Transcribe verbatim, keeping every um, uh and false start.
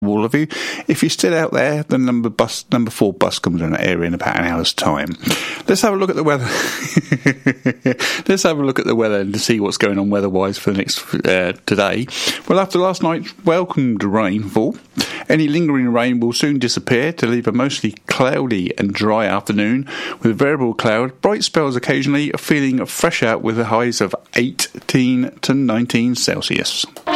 all of you. If you're still out there, the number bus number four bus comes in that area in about an hour's time. Let's have a look at the weather. Let's have a look at the weather and see what's going on weather-wise for the next uh, today. Well, after last night's welcomed rainfall, any lingering rain will soon disappear to leave a mostly cloudy and dry afternoon with variable cloud, bright spells occasionally, feeling fresh out with the highs of eighteen to nineteen Celsius.